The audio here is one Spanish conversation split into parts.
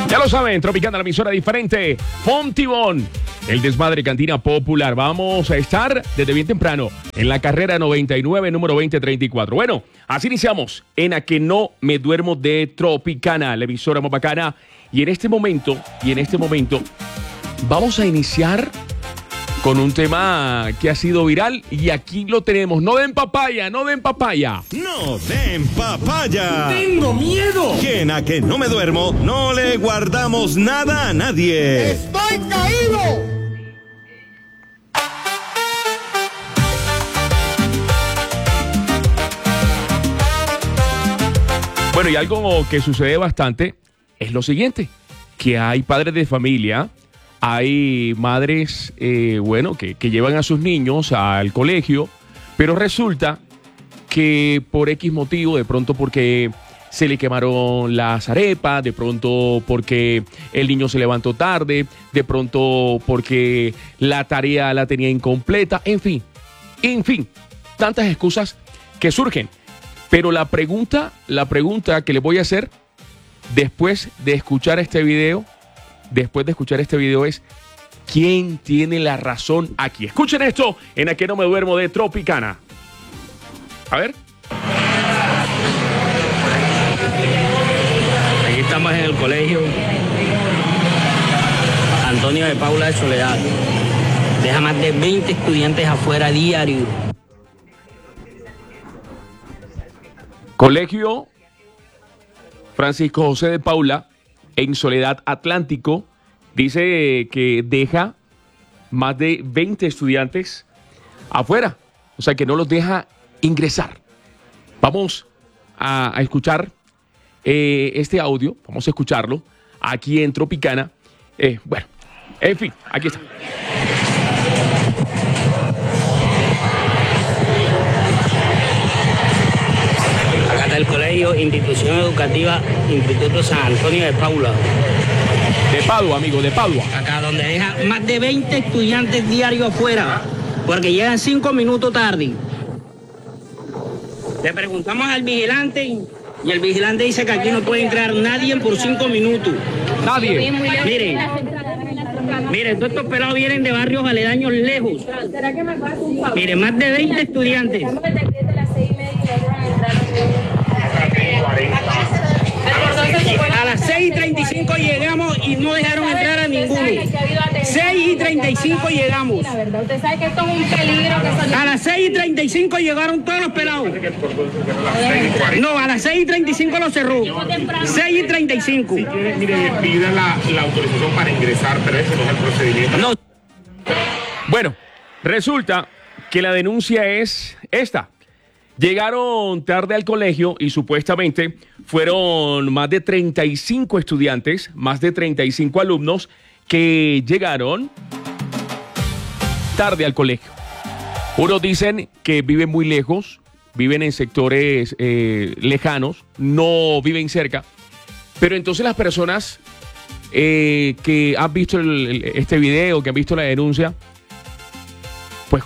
Ya lo saben, Tropicana, la emisora diferente. Fontibón, el desmadre cantina popular. Vamos a estar desde bien temprano en la carrera 99, número 2034. Bueno, así iniciamos en A Que No Me Duermo de Tropicana, la emisora más bacana. Y en este momento, vamos a iniciar con un tema que ha sido viral y aquí lo tenemos. No den papaya, no den papaya. ¡No den papaya! ¡Tengo miedo! Que en A Que No Me Duermo no le guardamos nada a nadie. ¡Estoy caído! Bueno, y algo que sucede bastante es lo siguiente, que hay padres de familia, hay madres, que llevan a sus niños al colegio, pero resulta que por X motivo, de pronto porque se le quemaron las arepas, de pronto porque el niño se levantó tarde, de pronto porque la tarea la tenía incompleta, en fin, tantas excusas que surgen. Pero la pregunta que les voy a hacer después de escuchar este video es: ¿quién tiene la razón aquí? Escuchen esto en A Que No Me Duermo de Tropicana. A ver. Aquí estamos en el colegio Antonio de Paula de Soledad. Deja más de 20 estudiantes afuera diario. Colegio Francisco José de Paula en Soledad Atlántico. Dice que deja más de 20 estudiantes afuera. O sea que no los deja ingresar. Vamos a escuchar este audio. Vamos a escucharlo aquí en Tropicana. Bueno, en fin, aquí está. Acá está el colegio, institución educativa, Instituto San Antonio de Paula. De Padua, amigo, de Padua. Acá donde deja más de 20 estudiantes diarios afuera, porque llegan 5 minutos tarde. Le preguntamos al vigilante y el vigilante dice que aquí no puede entrar nadie por 5 minutos. Nadie. Miren, todos estos pelados vienen de barrios aledaños lejos. Miren, más de 20 estudiantes. A las 6:35 llegamos y no dejaron entrar a ninguno. 6:35 llegamos. Usted sabe que esto es un peligro. A las 6:35 llegaron todos los pelados. No, a las 6:35 lo cerró. 6:35. Mire, pida la autorización para ingresar, pero ese no es el procedimiento. No. Bueno, resulta que la denuncia es esta. Llegaron tarde al colegio y supuestamente fueron más de 35 estudiantes, más de 35 alumnos que llegaron tarde al colegio. Unos dicen que viven muy lejos, viven en sectores lejanos, no viven cerca. Pero entonces las personas que han visto este video, que han visto la denuncia, pues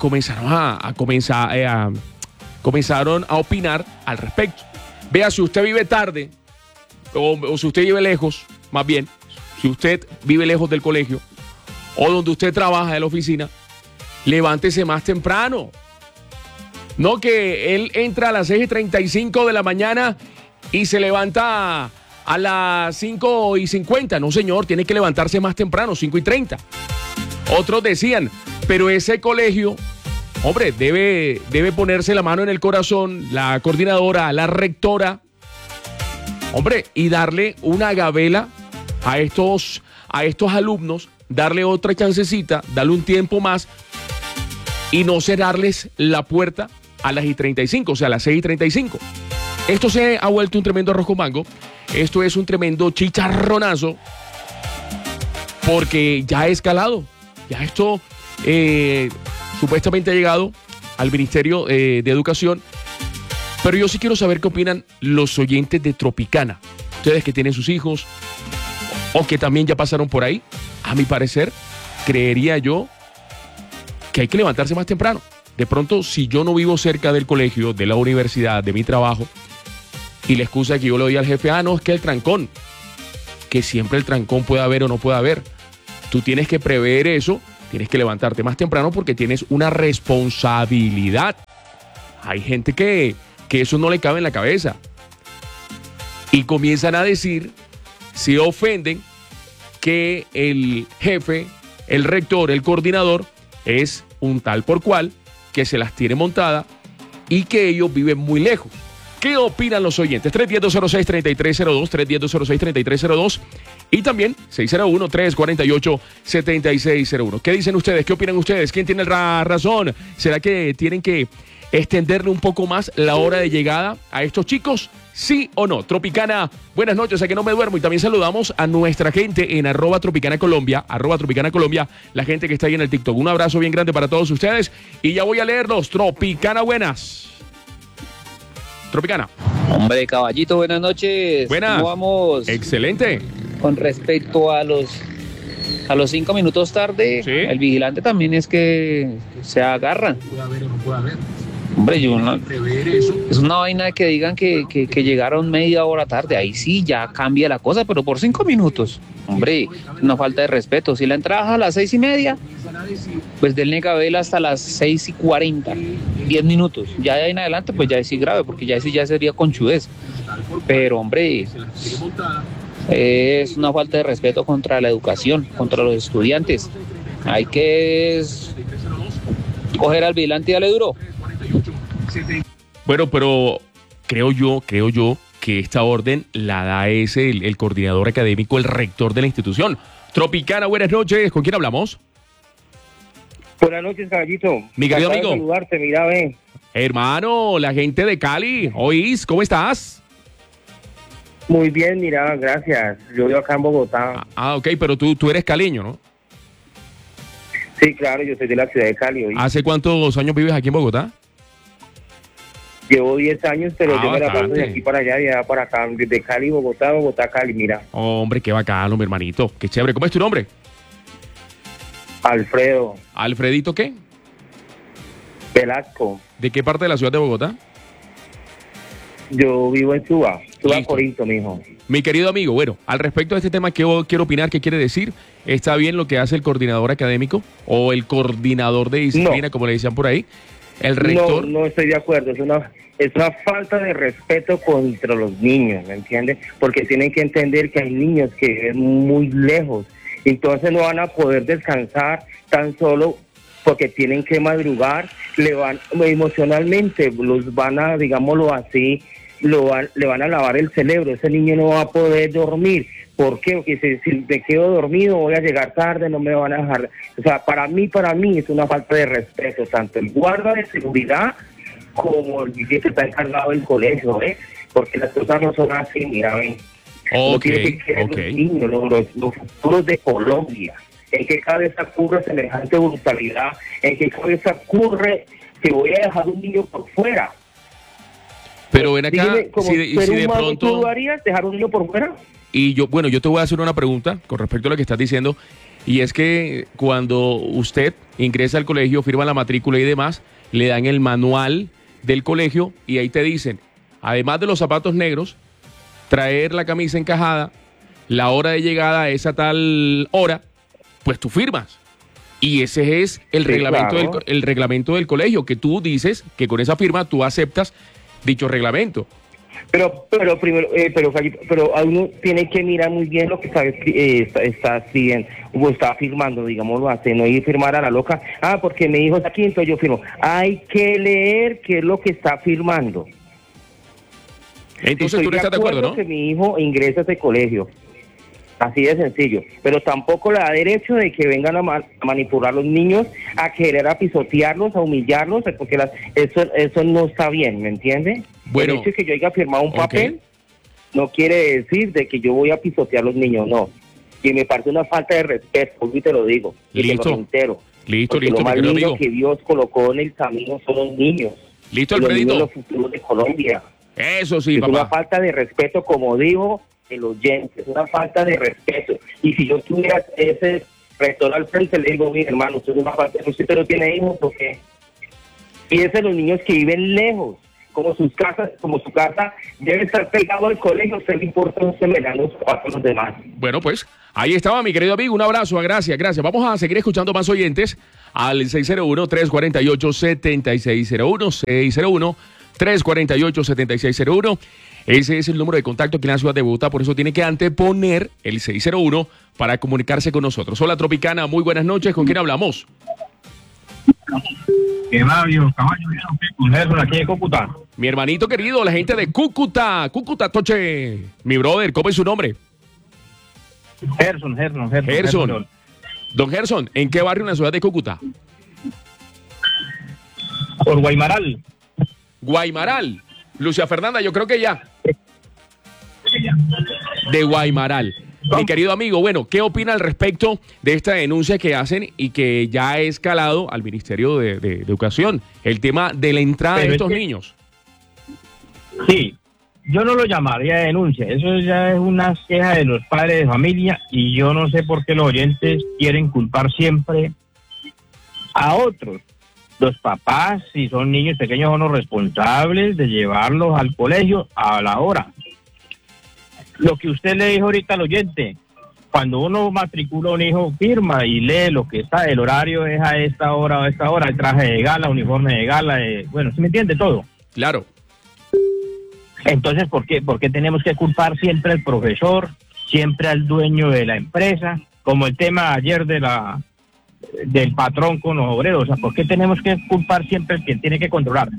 comenzaron a opinar al respecto. Vea, si usted vive tarde o si usted vive lejos, más bien, si usted vive lejos del colegio o donde usted trabaja en la oficina, levántese más temprano. No que él entra a las 6:35 de la mañana y se levanta a las 5:50. No, señor, tiene que levantarse más temprano, 5:30. Otros decían, pero ese colegio, hombre, debe ponerse la mano en el corazón, la coordinadora, la rectora, hombre, y darle una gabela a estos alumnos, darle otra chancecita, darle un tiempo más y no cerrarles la puerta a las 6:35, o sea, a las 6:35. Esto se ha vuelto un tremendo arroz con mango. Esto es un tremendo chicharronazo porque ya ha escalado. Ya esto supuestamente ha llegado al Ministerio de Educación. Pero yo sí quiero saber qué opinan los oyentes de Tropicana. Ustedes que tienen sus hijos o que también ya pasaron por ahí. A mi parecer, creería yo que hay que levantarse más temprano. De pronto, si yo no vivo cerca del colegio, de la universidad, de mi trabajo, y la excusa que yo le doy al jefe, no, es que el trancón. que siempre el trancón pueda haber o no pueda haber. Tú tienes que prever eso, tienes que levantarte más temprano porque tienes una responsabilidad. Hay gente que eso no le cabe en la cabeza. Y comienzan a decir, se ofenden, que el jefe, el rector, el coordinador es un tal por cual, que se las tiene montada y que ellos viven muy lejos. ¿Qué opinan los oyentes? 310-206-3302, 310-206-3302 y también 601-348-7601. ¿Qué dicen ustedes? ¿Qué opinan ustedes? ¿Quién tiene la razón? ¿Será que tienen que extenderle un poco más la hora de llegada a estos chicos? ¿Sí o no? Tropicana, buenas noches, a que no me duermo. Y también saludamos a nuestra gente en @Tropicana Colombia, la gente que está ahí en el TikTok. Un abrazo bien grande para todos ustedes y ya voy a leerlos. Tropicana, buenas. Tropicana. Hombre, caballito, buenas noches. Buenas. ¿Cómo vamos? Excelente. Con respecto a los 5 minutos tarde, Sí. El vigilante también es que se agarra. Hombre, es una vaina de que digan que llegaron media hora tarde. Ahí sí ya cambia la cosa, pero por 5 minutos. Hombre, una falta de respeto. Si la entrada es a las 6:30, pues denle cabela hasta las 6:40. 10 minutos. Ya de ahí en adelante, pues ya es grave, porque ya sería conchudez. Pero, hombre, es una falta de respeto contra la educación, contra los estudiantes. Hay que coger al vigilante y darle duro. Bueno, pero creo yo que esta orden la da el coordinador académico, el rector de la institución. Tropicana, buenas noches. ¿Con quién hablamos? Buenas noches, caballito. Mi querido amigo. Saludarte, mira, ve. Hermano, la gente de Cali. ¿Oís? ¿Cómo estás? Muy bien, mira, gracias. Yo vivo acá en Bogotá. Ok, pero tú eres caleño, ¿no? Sí, claro, yo soy de la ciudad de Cali hoy. ¿Hace cuántos años vives aquí en Bogotá? Llevo 10 años, pero yo me la paso de bastante. aquí para allá y de allá para acá. Desde Cali, Bogotá, Cali, mira. Hombre, qué bacano, mi hermanito. Qué chévere. ¿Cómo es tu nombre? Alfredo ¿Alfredito qué? Velasco. ¿De qué parte de la ciudad de Bogotá? Yo vivo en Suba, Listo. Corinto, mijo. Mi querido amigo, bueno, al respecto de este tema, ¿qué quiero opinar? ¿Qué quiere decir? ¿Está bien lo que hace el coordinador académico o el coordinador de disciplina, No. como le decían por ahí? El rector. No estoy de acuerdo. Es una falta de respeto contra los niños, ¿me entiendes? Porque tienen que entender que hay niños que viven muy lejos. Entonces no van a poder descansar tan solo porque tienen que madrugar. Emocionalmente los van a, digámoslo así, le van a lavar el cerebro. Ese niño no va a poder dormir. ¿Por qué? Porque si me quedo dormido voy a llegar tarde, no me van a dejar. O sea, para mí es una falta de respeto, tanto el guarda de seguridad como el que está encargado del colegio, ¿eh? Porque las cosas no son así, mira, ven. Ok, Los niños, los futuros de Colombia. ¿En qué cabeza ocurre semejante brutalidad? ¿En qué cabeza ocurre que voy a dejar un niño por fuera? Pero ven acá, Dime, como si ser de humano, pronto... ¿tú lo harías, dejar un niño por fuera? Y yo te voy a hacer una pregunta con respecto a lo que estás diciendo, y es que cuando usted ingresa al colegio, firma la matrícula y demás, le dan el manual del colegio y ahí te dicen, además de los zapatos negros, traer la camisa encajada, la hora de llegada a esa tal hora, pues tú firmas. Y ese es el Sí, reglamento, claro. el reglamento del colegio, que tú dices que con esa firma tú aceptas dicho reglamento. Pero a uno tiene que mirar muy bien lo que está escribiendo o está firmando, digámoslo así, no ir a firmar a la loca. Porque mi hijo está aquí, entonces yo firmo. Hay que leer qué es lo que está firmando. Entonces tú no estás de acuerdo, ¿no? Que mi hijo ingrese a ese colegio. Así de sencillo. Pero tampoco le da derecho de que vengan a manipular a los niños, a querer a pisotearlos, a humillarlos, porque eso no está bien, ¿me entiende? Bueno, el hecho de que yo haya firmado un papel no quiere decir de que yo voy a pisotear a los niños, no. Y me parece una falta de respeto, y te lo digo. Y Listo. te lo reitero. Listo, Porque listo, lo más mi querido lindo amigo. que Dios colocó en el camino son los niños. Listo, Y los niños Alfredito. los futuros de Colombia. Eso sí, Es una papá. falta de respeto, como digo el oyente, es una falta de respeto. Y si yo tuviera ese rector al frente, le digo, mi hermano, usted es una falta de respeto, pero tiene hijos, ¿por qué? Fíjense los niños que viven lejos, como su casa debe estar pegado al colegio, usted le importa un semelhante a los demás. Bueno, pues ahí estaba mi querido amigo, un abrazo, gracias. Vamos a seguir escuchando más oyentes al 601-348-7601, 601-348-7601. Ese es el número de contacto aquí en la ciudad de Bogotá, por eso tiene que anteponer el 601 para comunicarse con nosotros. Hola Tropicana, muy buenas noches, ¿con quién hablamos? Mario, caballo, con Gerson aquí de Cúcuta. Mi hermanito querido, la gente de Cúcuta, Toche. Mi brother, ¿cómo es su nombre? Gerson. Don Gerson, ¿en qué barrio en la ciudad de Cúcuta? Por Guaymaral. Guaymaral. Lucia Fernanda, yo creo que ya. De Guaymaral. Mi querido amigo, bueno, ¿qué opina al respecto de esta denuncia que hacen y que ya ha escalado al Ministerio de Educación? El tema de la entrada de estos niños. Sí, yo no lo llamaría denuncia, eso ya es una queja de los padres de familia y yo no sé por qué los oyentes quieren culpar siempre a otros. Los papás, si son niños pequeños, son los responsables de llevarlos al colegio a la hora. Lo que usted le dijo ahorita al oyente, cuando uno matricula a un hijo, firma y lee lo que está, el horario es a esta hora o a esta hora, el traje de gala, uniforme de gala, bueno, ¿sí me entiende todo? Claro. Entonces, ¿por qué tenemos que culpar siempre al profesor, siempre al dueño de la empresa? Como el tema ayer del patrón con los obreros, o sea, ¿por qué tenemos que culpar siempre al quien tiene que controlar?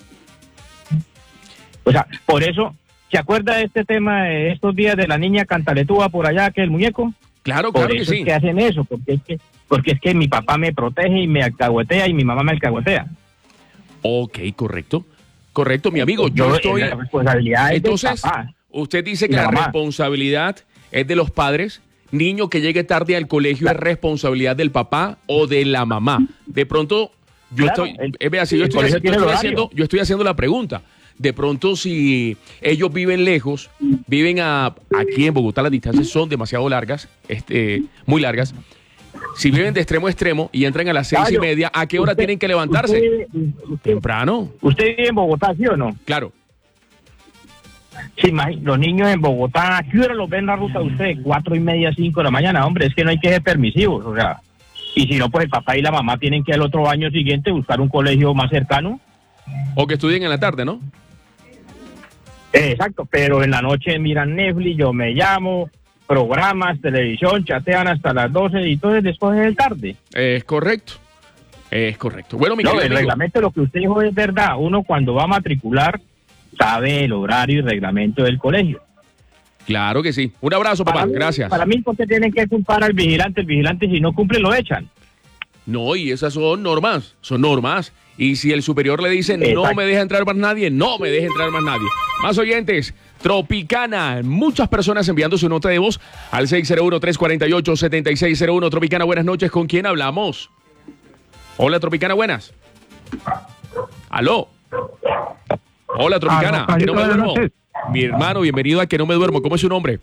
O sea, por eso... ¿Se acuerda de este tema de estos días de la niña cantaletúa por allá, que el muñeco? Claro por que eso sí. Es que hacen eso, porque es que mi papá me protege y me alcahuetea y mi mamá me alcahuetea. Ok, correcto, mi amigo. Yo estoy... La responsabilidad entonces, es del papá. Usted dice que la responsabilidad es de los padres. Niño que llegue tarde al colegio es responsabilidad del papá o de la mamá. De pronto, yo estoy haciendo la pregunta. De pronto, si ellos viven lejos, viven aquí en Bogotá, las distancias son demasiado largas, muy largas. Si viven de extremo a extremo y entran a las 6:30, ¿a qué hora tienen que levantarse? Temprano. ¿Usted vive en Bogotá, sí o no? Claro. Sí, los niños en Bogotá, ¿a qué hora los ven la ruta de usted? 4:30, 5 de la mañana. Hombre, es que no hay que ser permisivos, o sea. Y si no, pues el papá y la mamá tienen que al otro año siguiente buscar un colegio más cercano. O que estudien en la tarde, ¿no? Exacto, pero en la noche miran Netflix, yo me llamo, programas, televisión, chatean hasta las 12 y entonces después es tarde. Es correcto. Bueno, mi querido el amigo, reglamento, lo que usted dijo es verdad. Uno cuando va a matricular sabe el horario y reglamento del colegio. Claro que sí. Un abrazo, papá. Gracias. Para mí, ¿por qué tienen que culpar al vigilante? El vigilante, si no cumple, lo echan. No, y esas son normas. Y si el superior le dice, no me deja entrar más nadie, no me deja entrar más nadie. Más oyentes, Tropicana, muchas personas enviando su nota de voz al 601-348-7601. Tropicana, buenas noches, ¿con quién hablamos? Hola, Tropicana, buenas. ¿Aló? Hola, Tropicana, que no me duermo. Mi hermano, bienvenido a Que No Me Duermo. ¿Cómo es su nombre?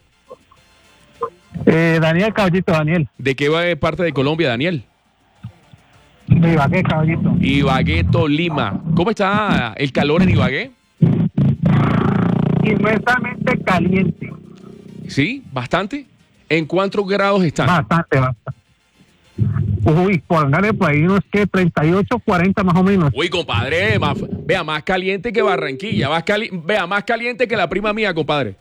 Daniel Caballito, Daniel. ¿De qué parte de Colombia, Daniel? De Ibagué, Caballito. Ibagué, Tolima. ¿Cómo está el calor en Ibagué? Inmensamente caliente. ¿Sí? ¿Bastante? ¿En cuántos grados están? Bastante. Uy, póngale por ahí unos 38, 40 más o menos. Uy, compadre, más caliente que Barranquilla, más caliente que la prima mía, compadre.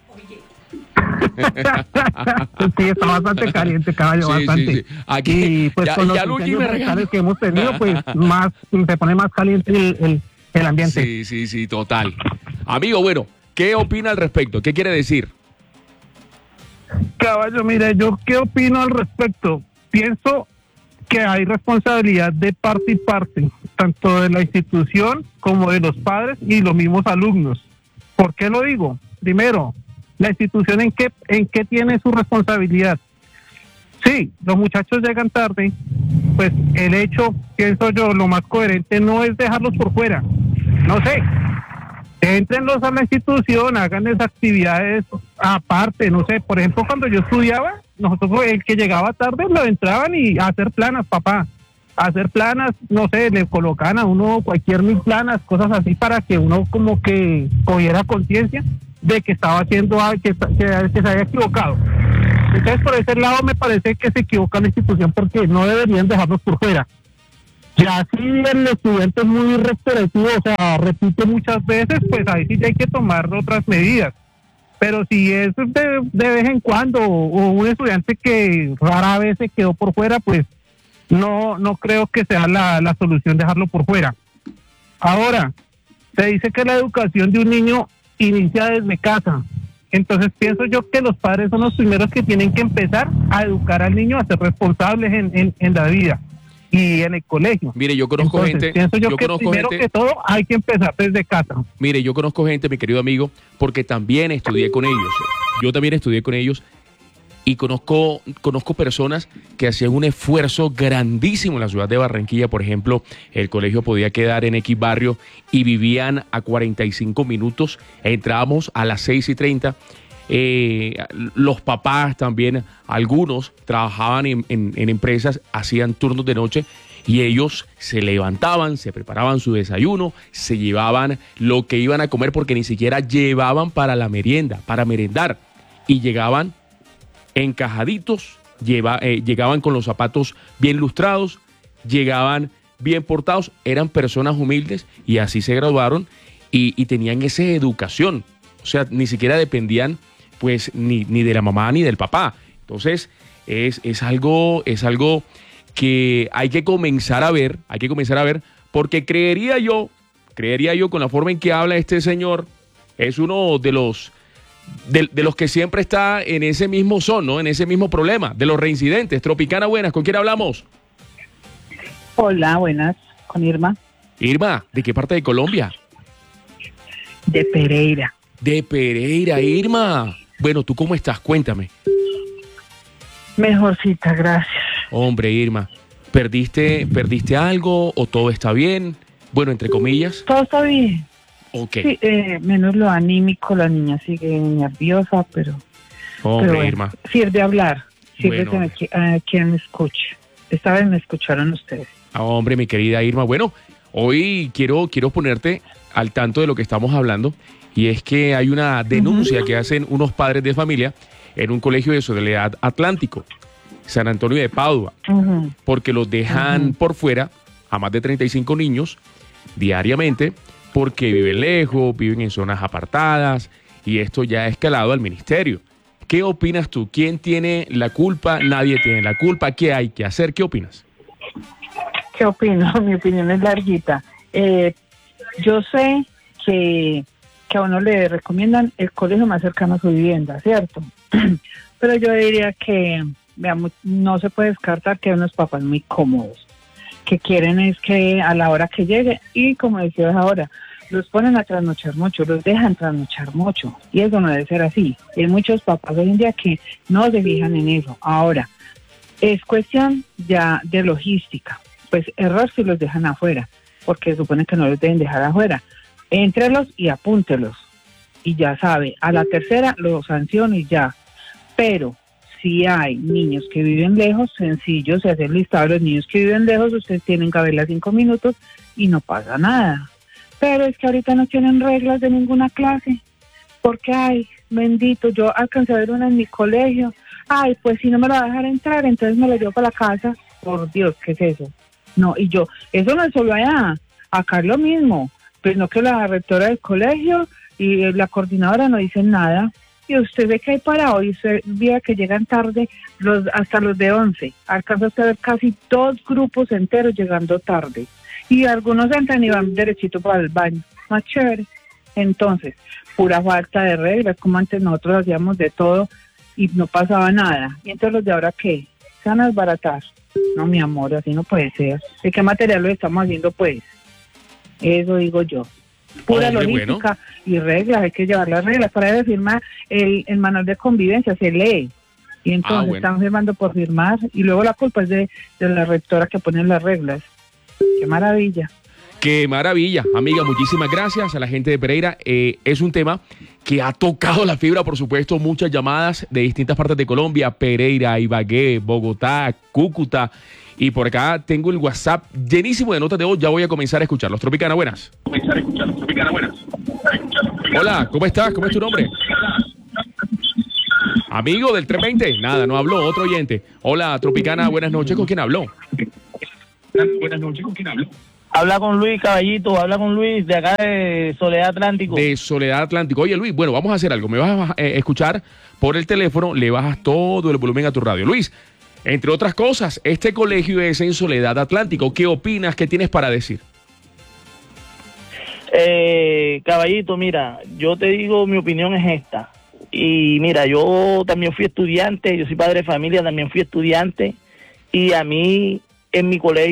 Sí, está bastante caliente, caballo, bastante. Sí. Aquí, y pues con los incendios que hemos tenido, pues se pone más caliente el ambiente. Sí, total. Amigo, bueno, ¿qué opina al respecto? ¿Qué quiere decir? Caballo, mire, ¿yo qué opino al respecto? Pienso que hay responsabilidad de parte y parte, tanto de la institución como de los padres y los mismos alumnos. ¿Por qué lo digo? Primero, la institución en qué tiene su responsabilidad. Sí, los muchachos llegan tarde, pues el hecho, pienso yo, lo más coherente no es dejarlos por fuera. No sé, éntrenlos a la institución, hagan esas actividades aparte, no sé, por ejemplo, cuando yo estudiaba, nosotros el que llegaba tarde lo entraban y a hacer planas, papá, hacer planas, no sé, le colocan a uno cualquier mil planas, cosas así, para que uno como que cogiera conciencia de que estaba haciendo algo, que se había equivocado. Entonces, por ese lado me parece que se equivoca la institución, porque no deberían dejarlos por fuera. Ya si el estudiante es muy reiterativo, o sea, repite muchas veces, pues ahí sí hay que tomar otras medidas. Pero si es de vez en cuando, o un estudiante que rara vez se quedó por fuera, pues no creo que sea la solución dejarlo por fuera. Ahora, se dice que la educación de un niño inicia desde casa. Entonces pienso yo que los padres son los primeros que tienen que empezar a educar al niño a ser responsables en la vida y en el colegio. Mire, yo conozco Entonces, gente... pienso yo que primero que todo hay que empezar desde casa. Mire, yo conozco gente, mi querido amigo, porque también estudié con ellos. Yo también estudié con ellos y conozco personas que hacían un esfuerzo grandísimo en la ciudad de Barranquilla. Por ejemplo, el colegio podía quedar en X barrio y vivían a 45 minutos. Entrábamos a las 6:30. Los papás también, algunos trabajaban en empresas, hacían turnos de noche y ellos se levantaban, se preparaban su desayuno, se llevaban lo que iban a comer, porque ni siquiera llevaban para la merienda, para merendar, y llegaban encajaditos, llegaban con los zapatos bien lustrados, llegaban bien portados, eran personas humildes y así se graduaron y tenían esa educación. O sea, ni siquiera dependían pues ni de la mamá ni del papá. Entonces es algo que hay que comenzar a ver, porque creería yo con la forma en que habla este señor, es uno de los que siempre está en ese mismo son, ¿no? En ese mismo problema, de los reincidentes. Tropicana, buenas, ¿con quién hablamos? Hola, buenas, con Irma. Irma, ¿de qué parte de Colombia? De Pereira. De Pereira, Irma. Bueno, ¿tú cómo estás? Cuéntame. Mejorcita, gracias. Hombre, Irma, ¿perdiste algo o todo está bien? Bueno, entre comillas. Todo está bien. Ok. Sí, menos lo anímico, la niña sigue nerviosa, pero... Hombre, pero bueno, Irma. sirve hablar, sirve Bueno, a quien me escuche. Esta vez me escucharon ustedes. Hombre, mi querida Irma. Bueno, hoy quiero ponerte al tanto de lo que estamos hablando, y es que hay una denuncia que hacen unos padres de familia en un colegio de Soledad Atlántico, San Antonio de Padua, porque los dejan por fuera a más de 35 niños diariamente, porque viven lejos, viven en zonas apartadas, y esto ya ha escalado al ministerio. ¿Qué opinas tú? ¿Quién tiene la culpa? ¿Nadie tiene la culpa? ¿Qué hay que hacer? ¿Qué opinas? ¿Qué opino? Mi opinión es larguita. Yo sé que a uno le recomiendan el colegio más cercano a su vivienda, ¿cierto? Pero yo diría que, veamos, no se puede descartar que hay unos papás muy cómodos, que quieren es que a la hora que llegue, y como decías ahora, los ponen a trasnochar mucho, los dejan trasnochar mucho, y eso no debe ser así. Hay muchos papás hoy en día que no se fijan en eso. Ahora, es cuestión ya de logística, pues error si los dejan afuera, porque supone que no los deben dejar afuera. Éntrelos y apúntelos, y ya sabe, a la tercera los sanciono y ya. Pero si hay niños que viven lejos, sencillo, se hace el listado de los niños que viven lejos, ustedes tienen que verla 5 minutos y no pasa nada. Pero es que ahorita no tienen reglas de ninguna clase, porque ay, bendito, yo alcancé a ver una en mi colegio, ay, pues si no me la va a dejar entrar, entonces me la llevo para la casa. Por Dios, ¿qué es eso? No, y yo, eso no es solo allá, acá es lo mismo. Pues no, que la rectora del colegio y la coordinadora no dicen nada, y usted ve que hay parado, y usted ve que llegan tarde hasta los de 11, alcanza a ver casi 2 grupos enteros llegando tarde, y algunos entran y van derechito para el baño, más chévere. Entonces, pura falta de reglas, como antes nosotros hacíamos de todo y no pasaba nada, y entonces los de ahora, ¿qué? ¿Se van a desbaratar? No, mi amor, así no puede ser. ¿De qué material lo estamos haciendo, pues? Eso digo yo. Pura logística y reglas, hay que llevar las reglas. Para eso firma el manual de convivencia, se lee. Y entonces están firmando por firmar, y luego la culpa es de la rectora que pone las reglas. ¡Qué maravilla! Qué maravilla, amiga, muchísimas gracias a la gente de Pereira. Es un tema que ha tocado la fibra, por supuesto, muchas llamadas de distintas partes de Colombia, Pereira, Ibagué, Bogotá, Cúcuta, y por acá tengo el WhatsApp llenísimo de notas de voz, ya voy a comenzar a escucharlos. Tropicana, buenas. Hola, ¿cómo estás? ¿Cómo es tu nombre? Amigo del 320, nada, no habló, otro oyente. Hola, Tropicana, buenas noches, ¿con quién habló? Buenas noches, ¿con quién hablo? Habla con Luis, caballito, habla con Luis de acá de Soledad Atlántico. De Soledad Atlántico. Oye, Luis, bueno, vamos a hacer algo. Me vas a escuchar por el teléfono, le bajas todo el volumen a tu radio. Luis, entre otras cosas, este colegio es en Soledad Atlántico. ¿Qué opinas? ¿Qué tienes para decir? Caballito, mira, yo te digo, mi opinión es esta. Y mira, yo también fui estudiante, yo soy padre de familia, también fui estudiante. Y a mí, en mi colegio,